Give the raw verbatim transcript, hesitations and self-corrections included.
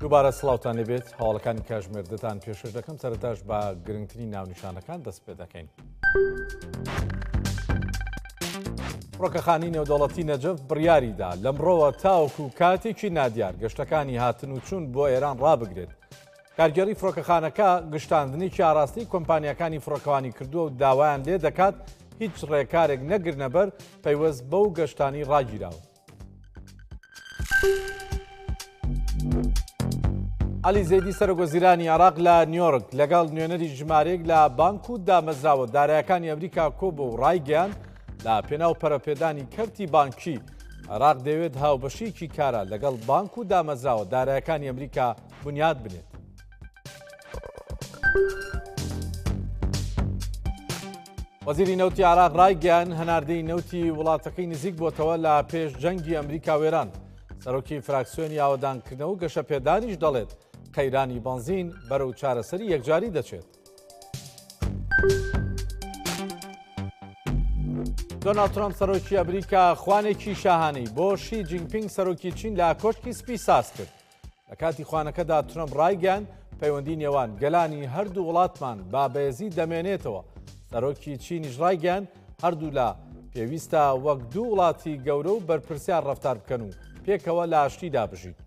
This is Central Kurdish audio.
دووبارە سڵاوتان لەبێت هەواڵەکانی کاتژمێردەتان پێشکەش دەکەم سەرەتاش بە گرنگترین ناونیشانەکان دەست پێ دەکەین. فڕۆکەخانەی نێودەوڵەتی نەجەف بڕیاریدا لەمڕۆوە تاوەکو کاتێکی نادیار گەشتەکانی هاتن و چوون بۆ ئێران ڕابگرێت. کارگەری فڕۆکەخانەکە گشتاندنێکی ئاراستی کۆمپانیەکانی فڕۆکەوانی کردووە و داوایان لێ دەکات هیچ ڕێکارێک نەگرنە بەر پەیوەست بەو گەشتانی ڕاگیراوە. عەلی زەیدی سەرۆکوەزیرانی عێراق لە نیویۆرک لەگەڵ نوێنەری ژمارەیەک لە بانک و دامەزراوە داراییەکانی ئەمریکا کۆبوو و ڕایگەیان لە پێناو پەرەپێدانی کەرتی بانکی عێراق دەوێت هاوبەشێکی کارە لەگەڵ بانک و دامەزراوە داراییەکانی ئەمریکا بنیاد بنێت. وەزیری نەوتی عێراق ڕایگەیان هەناردەی نەوتی وڵاتەکەی نزیک بۆتەوە لە پێش جەنگی ئەمریکا و ئێران. سەرۆکی فراکسیۆنی ئاوەدانکردنەوە و گەشەپێدانیش دەڵێت قەیرانی بەنزین بەرەو چارەسەری یەکجاری دەچێت. دۆناڵد ترامپ سەرۆکی ئەمریکا خوانێکی شاهانەی بۆ شی جینپینگ سەرۆکی چین لە کۆشکی سپی ساز کرد. لە کاتی خوانەکەدا ترامپ ڕایگەیان پەیوەندی نێوان گەلانی هەردوو وڵاتمان با بەهێزی دەمێنێتەوە. سەرۆکی چینیش ڕایگەیان هەردوو لە پێویستە وەک دوو وڵاتی گەورە و بەرپرسیار ڕەفتار بکەن و پێکەوە لە ئاشتی دابژین.